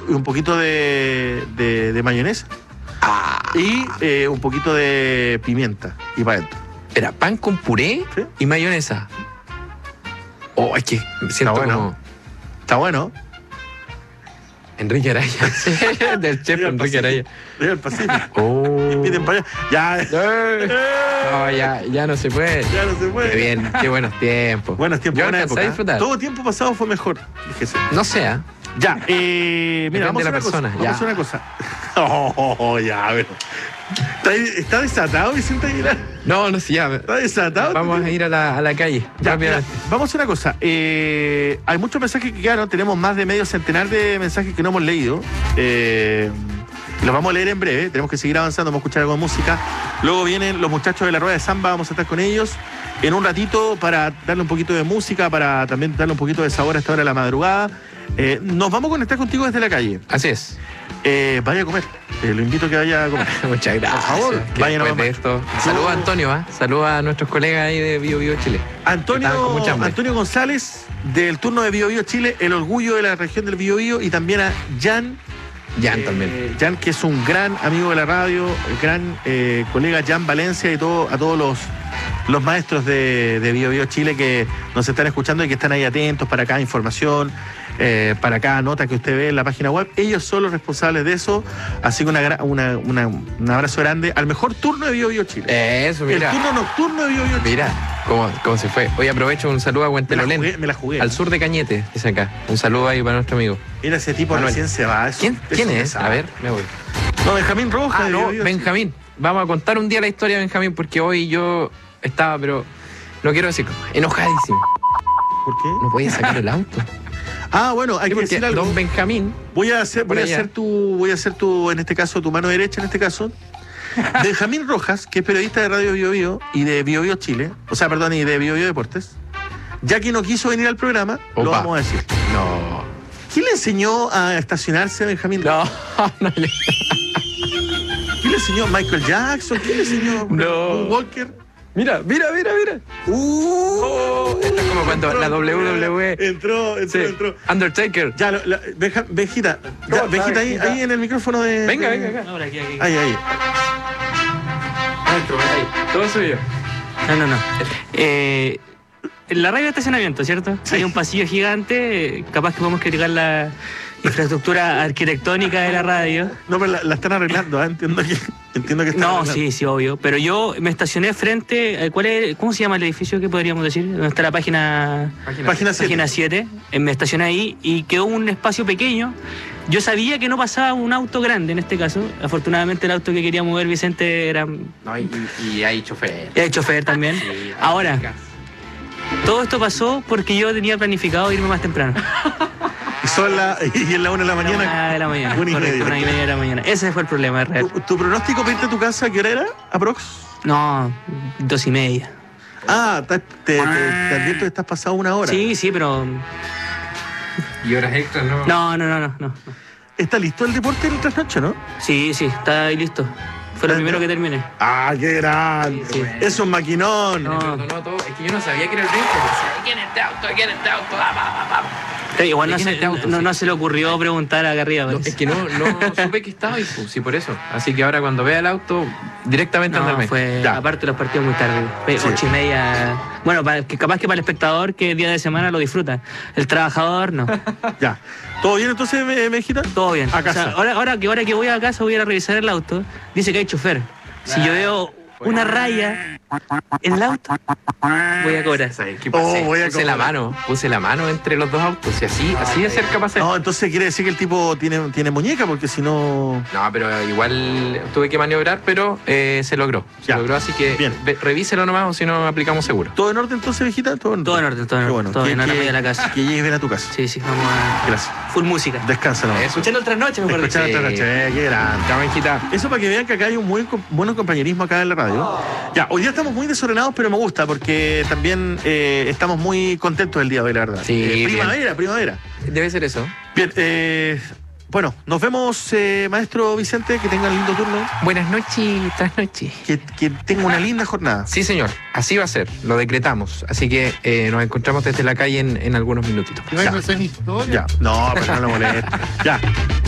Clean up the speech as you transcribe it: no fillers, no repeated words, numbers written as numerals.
un poquito de mayonesa y un poquito de pimienta y para adentro. Era pan con puré ¿Sí? y mayonesa. Oh, es que me siento bueno. como Está bueno. Enrique Araya. Del chef Enrique Araya. Del Pacífico. Oh. Inviten para allá. Ya. No, ya no se puede. Ya no se puede. Qué bien, qué buenos tiempos. Buenos tiempos, Yo buena alcancé época. a disfrutar. Todo tiempo pasado fue mejor. Fíjese. No sea. Ya, mira, vamos a de la hacer una cosa. persona, Vamos ya. a hacer una cosa. Oh, ya, a ver. ¿Está desatado, Vicente Aguilar? No, sí, ya. ¿Está desatado? Vamos a ir a la calle. Ya, mira, rápidamente. vamos a hacer una cosa. Hay muchos mensajes que quedaron. Tenemos más de medio centenar de mensajes que no hemos leído. Los vamos a leer en breve. Tenemos que seguir avanzando. Vamos a escuchar algo de música. Luego vienen los muchachos de la Rueda de Samba. Vamos a estar con ellos en un ratito para darle un poquito de música, para también darle un poquito de sabor a esta hora de la madrugada. Nos vamos a conectar contigo desde la calle. Así es. Vaya a comer. Lo invito a que vaya a comer. Muchas gracias. Por favor, Que vayan a después de mamar. esto. Saludos a Antonio, Saludos a nuestros colegas ahí de Bio Bio Chile. Estaban con mucha hambre. Antonio González, del turno de Bio Bio Chile, el orgullo de la región del Bio Bio, y también a Jan también. Jan, que es un gran amigo de la radio, gran colega Jan Valencia, y a todos los maestros de Bio Bio Chile que nos están escuchando y que están ahí atentos para cada información, para cada nota que usted ve en la página web. Ellos son los responsables de eso. Así que un abrazo grande al mejor turno de Bio Bio Chile. Eso, mira. El turno nocturno de Bio Bio Chile. Mira, cómo se fue. Hoy aprovecho un saludo a Huentelolén. Me la jugué. Al sur de Cañete, dice acá. Un saludo ahí para nuestro amigo. Mira, ese tipo Manuel. recién se va. ¿Quién es? A ver, me voy. No, Benjamín Rojas. de No, Bio Bio Chile. Benjamín. Vamos a contar un día la historia de Benjamín porque hoy yo estaba, pero no quiero decir, enojadísimo. ¿Por qué? No podía sacar el auto. Bueno, hay que Porque decir algo. don Benjamín. Voy a ser tu, en este caso, tu mano derecha, en este caso. Benjamín Rojas, que es periodista de Radio Bio Bio y de Bio Bio Chile, y de Bio Bio Deportes, ya que no quiso venir al programa, lo Opa. vamos a decir. No. ¿Quién le enseñó a estacionarse a Benjamín Rojas? No. ¿Quién le enseñó? ¿Michael Jackson? ¿Quién le enseñó? No. ¿Walker? Mira. Esto es como cuando la WWE. Entró. Undertaker. Ya, Benjita, ahí en el micrófono de... Venga acá. Ahora, aquí. Ahí. Ahí. Todo suyo. No. La radio de estacionamiento, ¿cierto? Sí. Hay un pasillo gigante, capaz que podemos criticar la infraestructura arquitectónica de la radio. No, pero la están arreglando, entiendo que están No, arreglando. sí, obvio. Pero yo me estacioné frente. ¿Cómo se llama el edificio que podríamos decir? Donde está la página Página 7. Página 7. Me estacioné ahí y quedó un espacio pequeño. Yo sabía que no pasaba un auto grande en este caso. Afortunadamente el auto que quería mover Vicente era... No, y hay chofer. Era chofer también. Sí, Ahora, todo esto pasó porque yo tenía planificado irme más temprano. Y en la 1 de la mañana. 1 de la mañana. 1:30. Correcto, 1:30 de la mañana. Ese fue el problema real. ¿Tu pronóstico para irte a tu casa a qué hora era? ¿Aprox? No, 2:30. Te advierto que estás pasado 1 hora. Sí, pero... Y horas extras, ¿no? No. ¿Está listo el deporte en el trasnoche, no? Sí, está ahí listo. Fue lo primero que terminé. ¡Qué grande! Sí. Es un maquinón. No. Perdonó todo. Es que yo no sabía que era el brinco. ¿Quién es este auto? Igual ¿De quién es este auto? no se le ocurrió preguntar acá arriba. No, parece. es que no supe que estaba ahí, pues, sí, por eso. Así que ahora cuando vea el auto, directamente No, andarme. fue... Ya. Aparte los partidos muy tarde. 8:30. Bueno, capaz que para el espectador que el día de semana lo disfruta. El trabajador, no. Ya. ¿Todo bien entonces, Mejita? Todo bien. A casa. O sea, ahora que voy a casa voy a ir a revisar el auto. Dice que hay chofer. Si yo veo una raya en el auto, voy a cobrar. ¿Qué pasé? voy a Puse la mano entre los dos autos y así de cerca pasé. No, entonces quiere decir que el tipo tiene muñeca, porque si no... No, pero igual tuve que maniobrar, pero se logró. Ya. Así que Bien. revíselo nomás o si no aplicamos seguro. ¿Todo en orden entonces, Vejita? Todo en orden. Todo en Qué orden. bueno. Todo bien, ahora Que- me voy a la casa. Que llegues bien a tu casa. Sí, vamos a... Gracias. Full música. Descansa nomás. Eso. Escuchando otras noches, me acuerdo. Escuchar Sí. otra noche. Qué grande. Chao, Benjita. Eso para que vean que acá hay un muy buen compañerismo acá en la radio. Ya, hoy día estamos muy desordenados, pero me gusta porque también estamos muy contentos el día de hoy, la verdad. Sí, primavera. Debe ser eso. Bien, bueno, nos vemos, maestro Vicente, que tenga un lindo turno, Buenas noches, trasnoche. que tenga una linda jornada. Sí, señor. Así va a ser. Lo decretamos. Así que nos encontramos desde la calle en algunos minutitos. Ya, no, pero no lo moleste. Ya.